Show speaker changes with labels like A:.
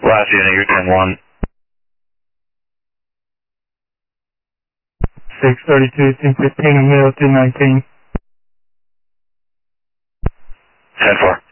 A: Last unit, you're 10-1.
B: 632, 215, and middle 219.
A: 10-4.